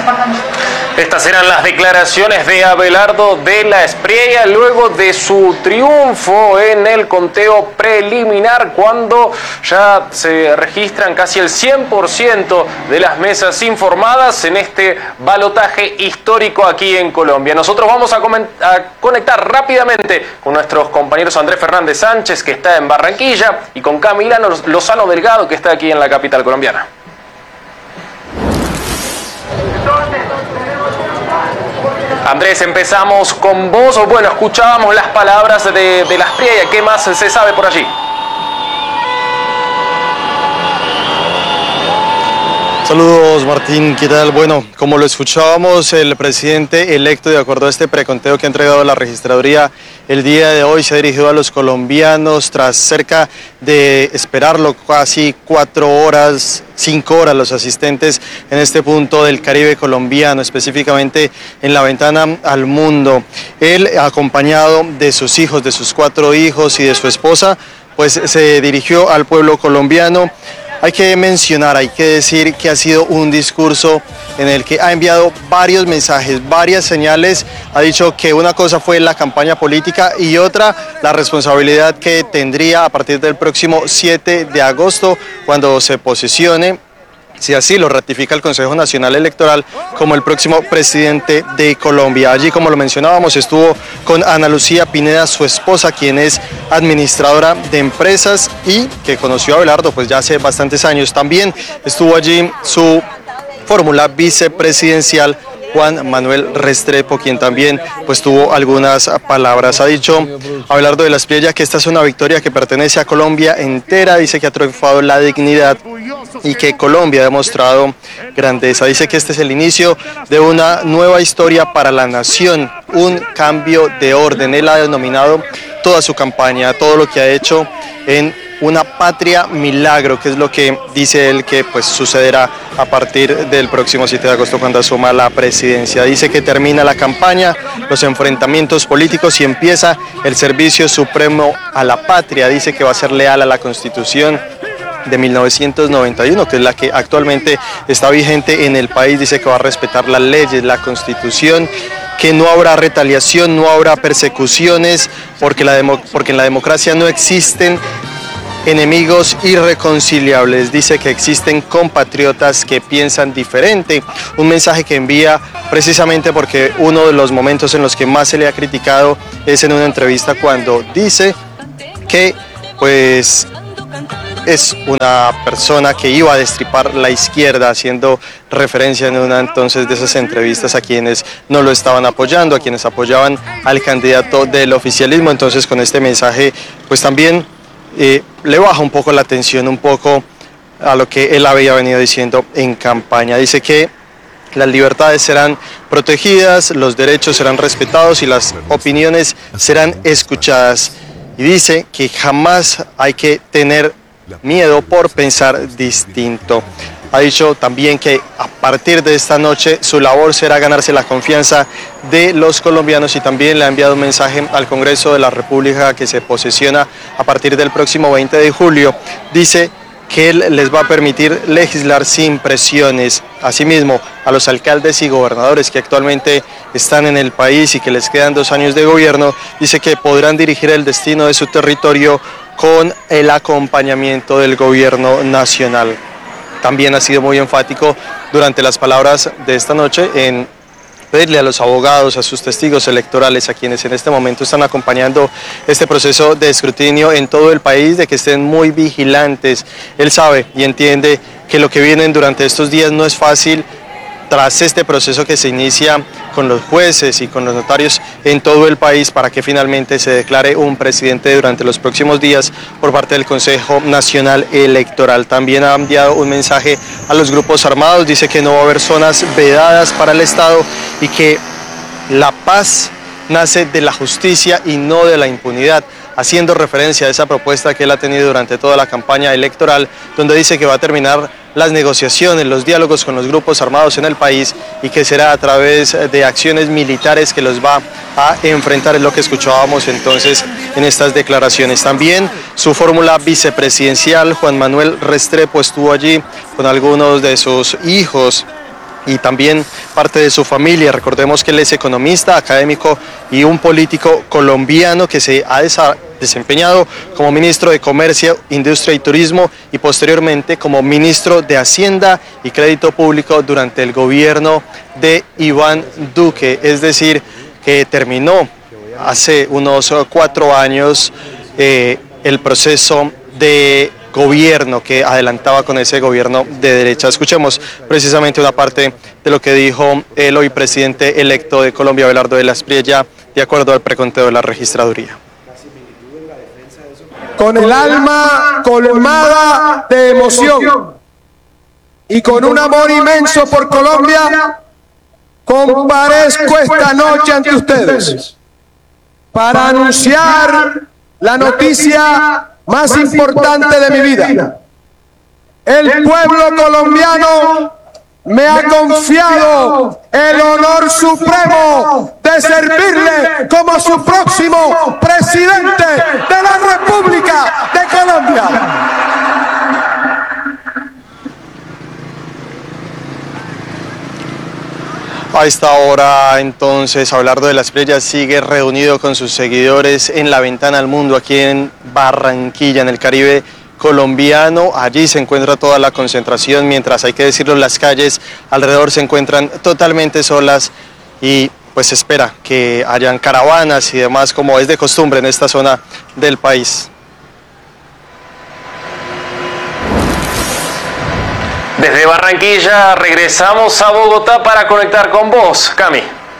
Estas eran las declaraciones de Abelardo de la Espriella luego de su triunfo en el conteo preliminar, cuando ya se registran casi el 100% de las mesas informadas en este balotaje histórico aquí en Colombia. Nosotros vamos a conectar rápidamente con nuestros compañeros Andrés Fernández Sánchez, que está en Barranquilla, y con Camila Lozano Delgado, que está aquí en la capital colombiana. Andrés, empezamos con vos. Bueno, escuchábamos las palabras de la Espriella. ¿Qué más se sabe por allí? Saludos, Martín, ¿qué tal? Bueno, como lo escuchábamos, el presidente electo, de acuerdo a este preconteo que ha entregado la registraduría el día de hoy, se ha dirigido a los colombianos tras cerca de esperarlo casi 4 horas, 5 horas los asistentes en este punto del Caribe colombiano, específicamente en la ventana al mundo. Él, acompañado de sus hijos, de sus 4 hijos y de su esposa, pues se dirigió al pueblo colombiano. Hay que mencionar, hay que decir que ha sido un discurso en el que ha enviado varios mensajes, varias señales. Ha dicho que una cosa fue la campaña política y otra la responsabilidad que tendría a partir del próximo 7 de agosto, cuando se posesione, si así lo ratifica el Consejo Nacional Electoral, como el próximo presidente de Colombia. Allí, como lo mencionábamos, estuvo con Ana Lucía Pineda, su esposa, quien es administradora de empresas y que conoció a Abelardo pues ya hace bastantes años. También estuvo allí su fórmula vicepresidencial, Juan Manuel Restrepo, quien también pues tuvo algunas palabras. Ha dicho Abelardo de la Espriella que esta es una victoria que pertenece a Colombia entera. Dice que ha triunfado la dignidad y que Colombia ha demostrado grandeza. Dice que este es el inicio de una nueva historia para la nación, un cambio de orden. Él ha denominado toda su campaña, todo lo que ha hecho, en una patria milagro, que es lo que dice él que pues sucederá a partir del próximo 7 de agosto, cuando asuma la presidencia. Dice que termina la campaña, los enfrentamientos políticos, y empieza el servicio supremo a la patria. Dice que va a ser leal a la Constitución de 1991, que es la que actualmente está vigente en el país. Dice que va a respetar las leyes, la Constitución, que no habrá retaliación, no habrá persecuciones, porque en la democracia no existen enemigos irreconciliables. Dice que existen compatriotas que piensan diferente. Un mensaje que envía precisamente porque uno de los momentos en los que más se le ha criticado es en una entrevista, cuando dice que pues es una persona que iba a destripar la izquierda, haciendo referencia en una entonces de esas entrevistas a quienes no lo estaban apoyando, a quienes apoyaban al candidato del oficialismo. Entonces, con este mensaje pues también le baja un poco la tensión, un poco a lo que él había venido diciendo en campaña. Dice que las libertades serán protegidas, los derechos serán respetados y las opiniones serán escuchadas. Y dice que jamás hay que tener miedo por pensar distinto. Ha dicho también que a partir de esta noche su labor será ganarse la confianza de los colombianos, y también le ha enviado un mensaje al Congreso de la República, que se posesiona a partir del próximo 20 de julio. Dice que él les va a permitir legislar sin presiones. Asimismo, a los alcaldes y gobernadores que actualmente están en el país y que les quedan 2 años de gobierno, dice que podrán dirigir el destino de su territorio con el acompañamiento del gobierno nacional. También ha sido muy enfático durante las palabras de esta noche en pedirle a los abogados, a sus testigos electorales, a quienes en este momento están acompañando este proceso de escrutinio en todo el país, de que estén muy vigilantes. Él sabe y entiende que lo que vienen durante estos días no es fácil, tras este proceso que se inicia con los jueces y con los notarios en todo el país, para que finalmente se declare un presidente durante los próximos días por parte del Consejo Nacional Electoral. También ha enviado un mensaje a los grupos armados. Dice que no va a haber zonas vedadas para el Estado y que la paz nace de la justicia y no de la impunidad, haciendo referencia a esa propuesta que él ha tenido durante toda la campaña electoral, donde dice que va a terminar las negociaciones, los diálogos con los grupos armados en el país, y que será a través de acciones militares que los va a enfrentar. Es lo que escuchábamos entonces en estas declaraciones. También su fórmula vicepresidencial, Juan Manuel Restrepo, estuvo allí con algunos de sus hijos y también parte de su familia. Recordemos que él es economista, académico y un político colombiano que se ha desempeñado como ministro de Comercio, Industria y Turismo y posteriormente como ministro de Hacienda y Crédito Público durante el gobierno de Iván Duque, es decir, que terminó hace unos 4 años el proceso de gobierno que adelantaba con ese gobierno de derecha. Escuchemos precisamente una parte de lo que dijo el hoy presidente electo de Colombia, Abelardo de la Espriella, de acuerdo al preconteo de la registraduría. Con el alma colmada de emoción y con un amor inmenso por Colombia, comparezco esta noche ante ustedes para anunciar la noticia más importante de mi vida. El pueblo colombiano me ha confiado el honor supremo de servirle como su próximo presidente de la República de Colombia. A esta hora, entonces, Abelardo de la Espriella sigue reunido con sus seguidores en la Ventana al Mundo, aquí en Barranquilla, en el Caribe colombiano. Allí se encuentra toda la concentración, mientras, hay que decirlo, las calles alrededor se encuentran totalmente solas y pues se espera que hayan caravanas y demás, como es de costumbre en esta zona del país. Desde Barranquilla regresamos a Bogotá para conectar con vos, Cami.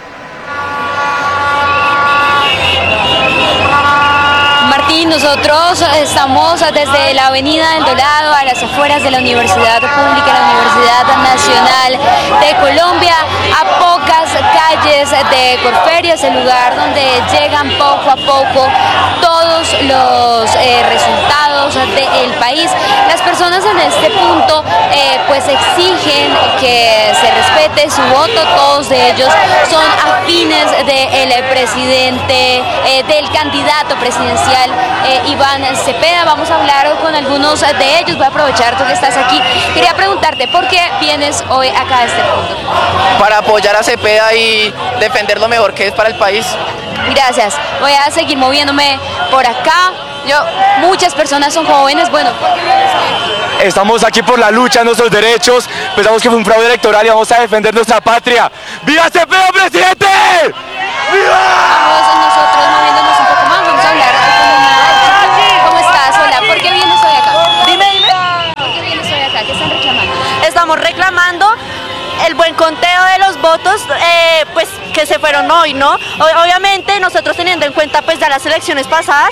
Martín, nosotros estamos desde la avenida del Dorado, a las afueras de la Universidad Pública, la Universidad Nacional de Colombia, a pocas calles de Corferias, el lugar donde llegan poco a poco todos los resultados del país. Las personas en este punto pues exigen que se respete su voto, todos de ellos son afines del presidente, del candidato presidencial Iván Cepeda. Vamos a hablar con algunos de ellos, voy a aprovechar tú que estás aquí. Quería preguntarte, ¿por qué vienes hoy acá a este punto? Para apoyar a Cepeda y defender lo mejor que es para el país. Gracias, voy a seguir moviéndome por acá. Muchas personas son jóvenes, bueno, ¿por qué vienes hoy? Estamos aquí por la lucha de nuestros derechos, pensamos que fue un fraude electoral y vamos a defender nuestra patria. ¡Viva Cepeda, presidente! ¡Viva! Vamos nosotros moviéndonos un poco más, vamos a hablar con una chica. ¿Cómo estás? Hola, ¿por qué vienes hoy acá? Dime. ¿Por qué vienes hoy acá? ¿Qué están reclamando? Estamos reclamando el buen conteo de los votos pues que se fueron hoy, ¿no? Obviamente nosotros teniendo en cuenta pues de las elecciones pasadas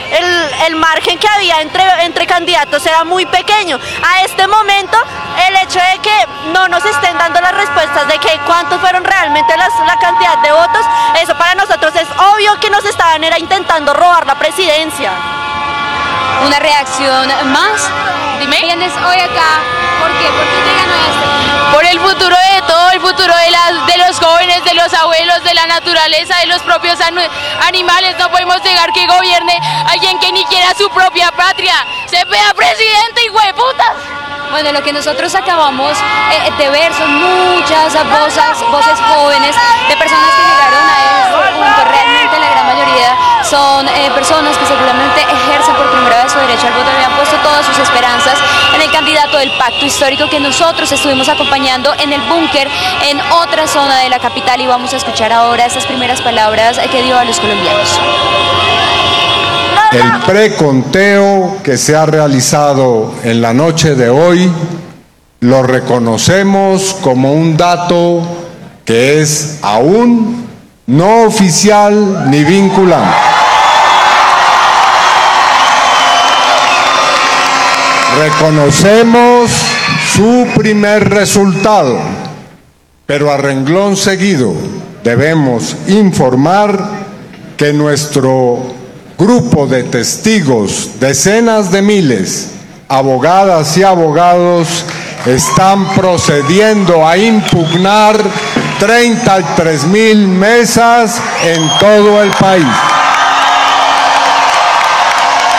el margen que había entre candidatos era muy pequeño. A este momento el hecho de que no nos estén dando las respuestas de que cuántos fueron realmente la cantidad de votos, eso para nosotros es obvio que nos estaban intentando robar la presidencia. Una reacción más. Dime. Vienes hoy acá, ¿por qué? ¿Por qué llegan hoy a este punto? Por el futuro de todo, el futuro de los jóvenes, de los abuelos, de la naturaleza, de los propios animales. No podemos dejar que gobierne alguien que ni quiera su propia patria. ¡Cepeda, presidente, hijo de puta! Bueno, lo que nosotros acabamos de ver son muchas voces jóvenes de personas que llegaron a este punto. Realmente la gran mayoría son personas que seguramente ejercen por primera vez su derecho al voto y han puesto todas sus esperanzas en el candidato del pacto histórico que nosotros estuvimos acompañando en el búnker en otra zona de la capital, y vamos a escuchar ahora esas primeras palabras que dio a los colombianos. El preconteo que se ha realizado en la noche de hoy lo reconocemos como un dato que es aún no oficial ni vinculante. Reconocemos su primer resultado, pero a renglón seguido debemos informar que nuestro grupo de testigos, decenas de miles, abogadas y abogados, están procediendo a impugnar 33.000 mesas en todo el país.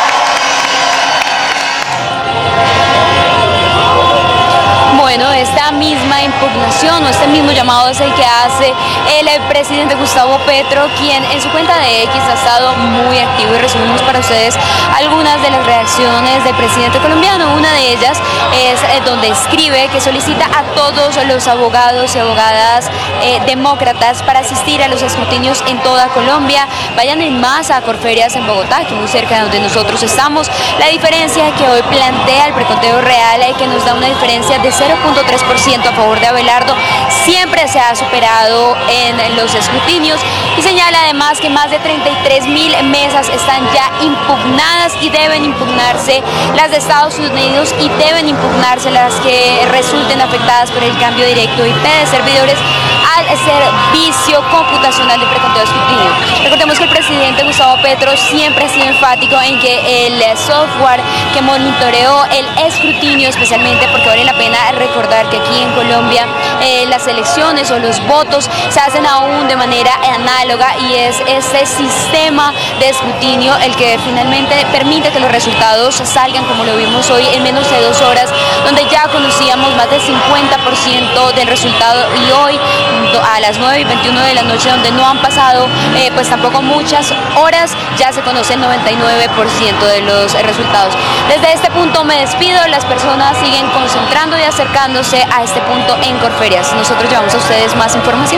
Bueno, esta misma impugnación o este mismo llamado es el que hace el presidente Gustavo Petro, quien en su cuenta de X ha estado muy activo, y resumimos para ustedes algunas de las reacciones del presidente colombiano. Una de ellas es donde escribe que solicita a todos los abogados y abogadas demócratas para asistir a los escrutinios en toda Colombia. Vayan en masa a Corferias en Bogotá, que es muy cerca de donde nosotros estamos. La diferencia que hoy plantea el preconteo real, que nos da una diferencia de 0.3% a favor de Abelardo, siempre se ha superado en los escrutinios, y señala además que más de 33.000 mesas están ya impugnadas y deben impugnarse las de Estados Unidos y deben impugnarse las que resulten afectadas por el cambio directo IP de servidores al servicio computacional de preconteo de escrutinio. Recordemos que el presidente Gustavo Petro siempre ha sido enfático en que el software que monitoreó el escrutinio, especialmente porque vale la pena recordar que aquí en Colombia las elecciones o los votos se hacen aún de manera análoga, y es este sistema de escrutinio el que finalmente permite que los resultados salgan, como lo vimos hoy, en menos de 2 horas, donde ya conocíamos más del 50% del resultado, y hoy a las 9:21 de la noche, donde no han pasado pues tampoco muchas horas, ya se conoce el 99% de los resultados. Desde este punto me despido, las personas siguen concentrando y acercándose a este punto en Corferias. Nosotros llevamos a ustedes más información.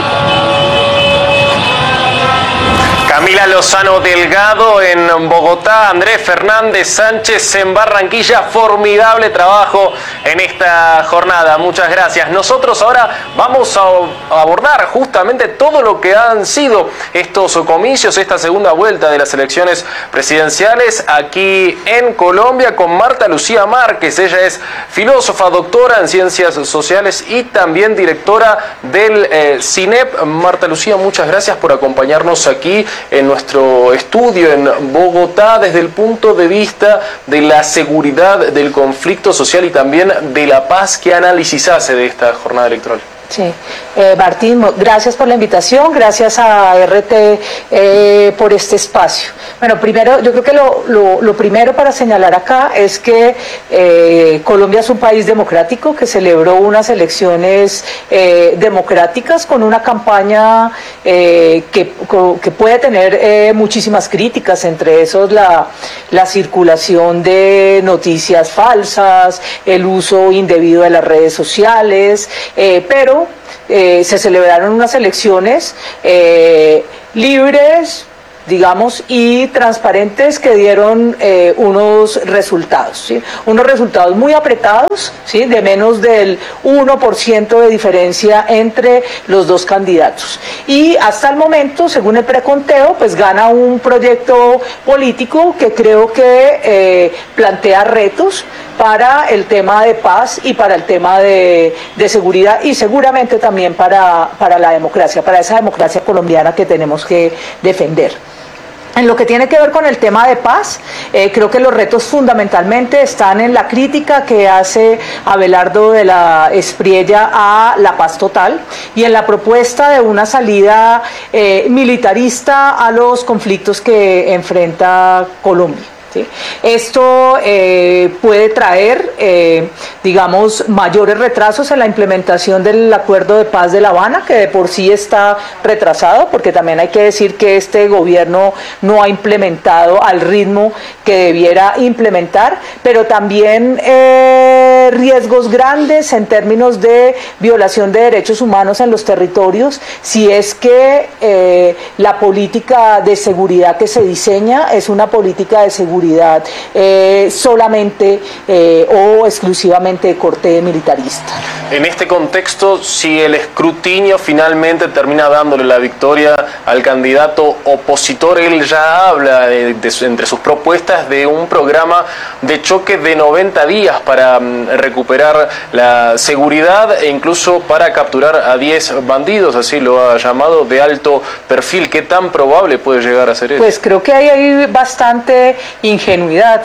Camila Lozano Delgado en Bogotá, Andrés Fernández Sánchez en Barranquilla. Formidable trabajo en esta jornada, muchas gracias. Nosotros ahora vamos a abordar justamente todo lo que han sido estos comicios, esta segunda vuelta de las elecciones presidenciales aquí en Colombia, con Marta Lucía Márquez. Ella es filósofa, doctora en ciencias sociales y también directora del CINEP. Marta Lucía, muchas gracias por acompañarnos aquí en nuestro estudio en Bogotá, desde el punto de vista de la seguridad, del conflicto social y también de la paz. ¿Qué análisis hace de esta jornada electoral? Sí, Martín, gracias por la invitación, gracias a RT por este espacio. Bueno, primero, yo creo que lo primero para señalar acá es que Colombia es un país democrático que celebró unas elecciones democráticas con una campaña que puede tener muchísimas críticas, entre esos la circulación de noticias falsas, el uso indebido de las redes sociales, pero se celebraron unas elecciones libres, digamos, y transparentes, que dieron unos resultados, ¿sí? Unos resultados muy apretados, ¿sí? De menos del 1% de diferencia entre los dos candidatos. Y hasta el momento, según el preconteo, pues gana un proyecto político que creo que plantea retos para el tema de paz y para el tema de seguridad, y seguramente también para la democracia, para esa democracia colombiana que tenemos que defender. En lo que tiene que ver con el tema de paz, creo que los retos fundamentalmente están en la crítica que hace Abelardo de la Espriella a la paz total y en la propuesta de una salida militarista a los conflictos que enfrenta Colombia. ¿Sí? Esto puede traer, digamos, mayores retrasos en la implementación del Acuerdo de Paz de La Habana, que de por sí está retrasado, porque también hay que decir que este gobierno no ha implementado al ritmo que debiera implementar, pero también riesgos grandes en términos de violación de derechos humanos en los territorios, si es que la política de seguridad que se diseña es una política de seguridad solamente o exclusivamente de corte militarista. En este contexto, si el escrutinio finalmente termina dándole la victoria al candidato opositor, él ya habla entre sus propuestas de un programa de choque de 90 días para recuperar la seguridad e incluso para capturar a 10 bandidos, así lo ha llamado, de alto perfil. ¿Qué tan probable puede llegar a ser eso? Pues creo que hay bastante ingenuidad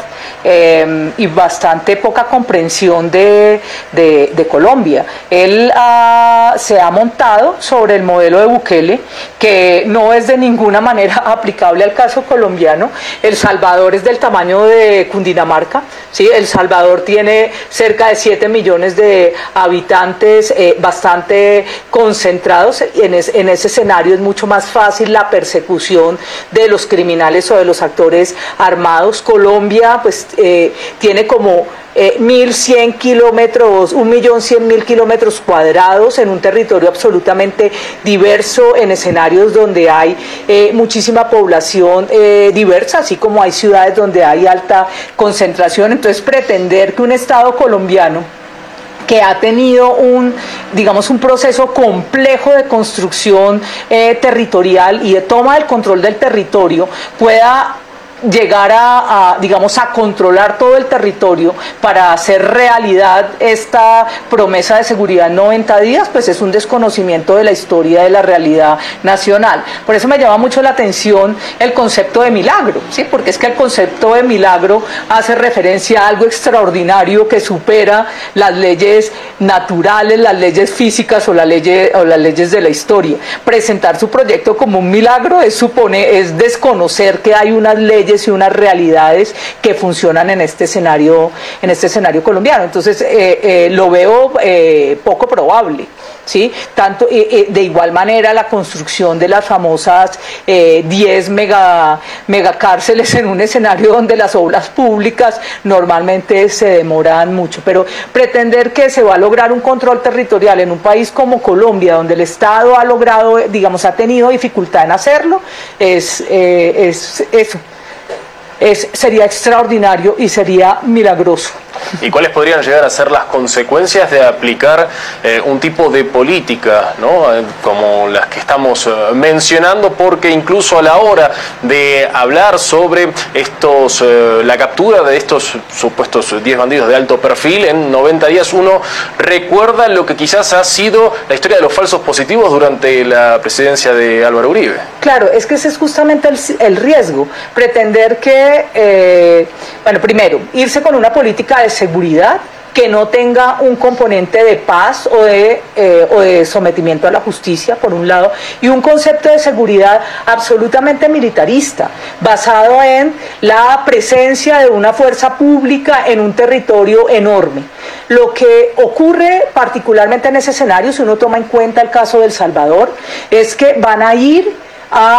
y bastante poca comprensión de Colombia. Él ha se ha montado sobre el modelo de Bukele, que no es de ninguna manera aplicable al caso colombiano. El Salvador es del tamaño de Cundinamarca, ¿sí? El Salvador tiene cerca de 7 millones de habitantes, bastante concentrados. En ese escenario es mucho más fácil la persecución de los criminales o de los actores armados. Colombia pues tiene como 1.100 kilómetros, 1.100.000 kilómetros cuadrados en un territorio absolutamente diverso, en escenarios donde hay muchísima población diversa, así como hay ciudades donde hay alta concentración. Entonces, pretender que un Estado colombiano que ha tenido un proceso complejo de construcción territorial y de toma del control del territorio pueda llegar a controlar todo el territorio para hacer realidad esta promesa de seguridad en 90 días, pues es un desconocimiento de la historia de la realidad nacional. Por eso me llama mucho la atención el concepto de milagro, ¿sí? Porque es que el concepto de milagro hace referencia a algo extraordinario que supera las leyes naturales, las leyes físicas o las leyes de la historia. Presentar su proyecto como un milagro es desconocer que hay unas leyes y unas realidades que funcionan en este escenario colombiano. Entonces lo veo poco probable, ¿sí? Tanto de igual manera la construcción de las famosas 10 megacárceles en un escenario donde las obras públicas normalmente se demoran mucho, pero pretender que se va a lograr un control territorial en un país como Colombia, donde el Estado ha logrado, ha tenido dificultad en hacerlo, sería extraordinario y sería milagroso. ¿Y cuáles podrían llegar a ser las consecuencias de aplicar un tipo de política, ¿no? Como las que estamos mencionando? Porque incluso a la hora de hablar sobre la captura de estos supuestos 10 bandidos de alto perfil en 90 días, uno recuerda lo que quizás ha sido la historia de los falsos positivos durante la presidencia de Álvaro Uribe. Claro, es que ese es justamente el riesgo, pretender que, primero, irse con una política de seguridad que no tenga un componente de paz o de sometimiento a la justicia, por un lado, y un concepto de seguridad absolutamente militarista, basado en la presencia de una fuerza pública en un territorio enorme. Lo que ocurre particularmente en ese escenario, si uno toma en cuenta el caso de El Salvador, es que van a ir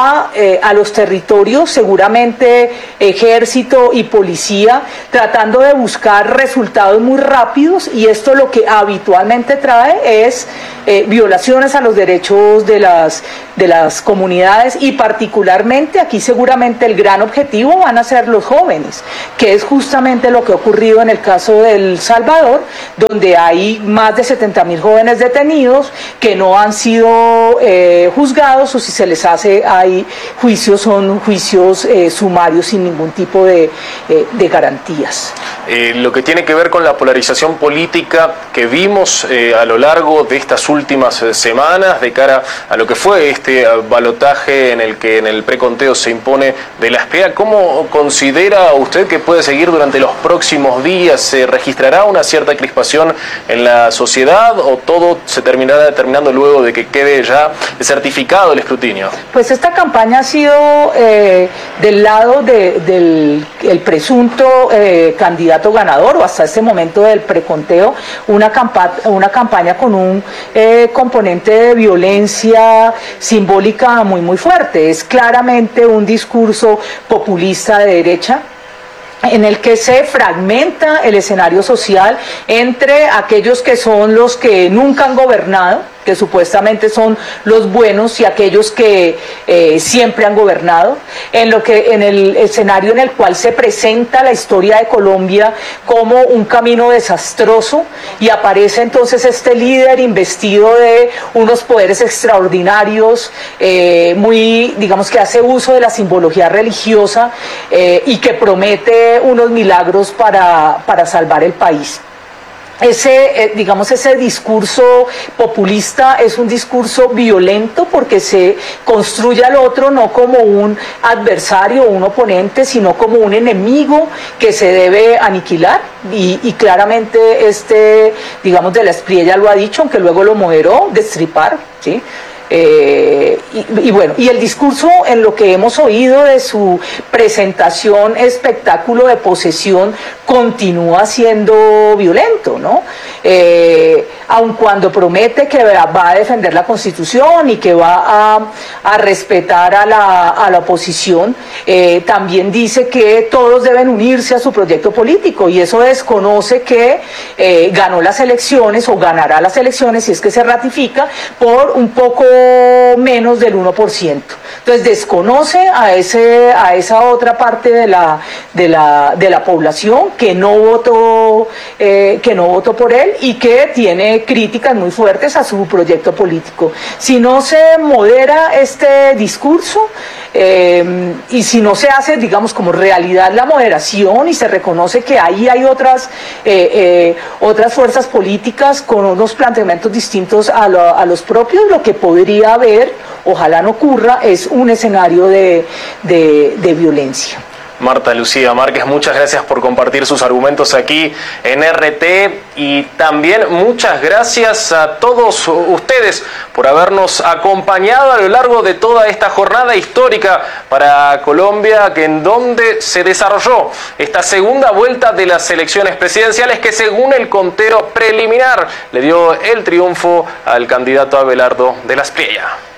a los territorios, seguramente ejército y policía, tratando de buscar resultados muy rápidos, y esto lo que habitualmente trae es violaciones a los derechos de las comunidades, y particularmente aquí seguramente el gran objetivo van a ser los jóvenes, que es justamente lo que ha ocurrido en el caso de El Salvador, donde hay más de 70.000 jóvenes detenidos que no han sido juzgados, o si se les hace hay juicios, son juicios sumarios sin ningún tipo de garantías. Lo que tiene que ver con la polarización política que vimos a lo largo de estas últimas semanas de cara a lo que fue este balotaje en el que en el preconteo se impone de la SPEA, ¿cómo considera usted que puede seguir durante los próximos días? ¿Se registrará una cierta crispación en la sociedad o todo se terminará determinando luego de que quede ya certificado el escrutinio? Pues esta campaña ha sido del lado del presunto candidato ganador, o hasta este momento del preconteo, una campaña con un componente de violencia simbólica muy fuerte. Es claramente un discurso populista de derecha, en el que se fragmenta el escenario social entre aquellos que son los que nunca han gobernado, que supuestamente son los buenos, y aquellos que siempre han gobernado, en el escenario en el cual se presenta la historia de Colombia como un camino desastroso, y aparece entonces este líder investido de unos poderes extraordinarios, que hace uso de la simbología religiosa y que promete unos milagros para salvar el país. ese discurso populista es un discurso violento porque se construye al otro no como un adversario o un oponente, sino como un enemigo que se debe aniquilar y claramente digamos, de la Espriella lo ha dicho, aunque luego lo moderó, destripar, ¿sí? Bueno, y el discurso en lo que hemos oído de su presentación, espectáculo de posesión, continúa siendo violento, ¿no? Aun cuando promete que va a defender la Constitución y que va a respetar a la oposición, también dice que todos deben unirse a su proyecto político, y eso desconoce que ganó las elecciones o ganará las elecciones si es que se ratifica por un poco menos del 1%. Entonces desconoce a esa otra parte de la población que no votó por él y que tiene críticas muy fuertes a su proyecto político. Si no se modera este discurso y si no se hace, digamos, como realidad la moderación y se reconoce que ahí hay otras fuerzas políticas con unos planteamientos distintos a los propios, lo que podría haber, ojalá no ocurra, es un escenario de violencia. Marta Lucía Márquez, muchas gracias por compartir sus argumentos aquí en RT, y también muchas gracias a todos ustedes por habernos acompañado a lo largo de toda esta jornada histórica para Colombia, en donde se desarrolló esta segunda vuelta de las elecciones presidenciales, que según el conteo preliminar le dio el triunfo al candidato Abelardo de la Espriella.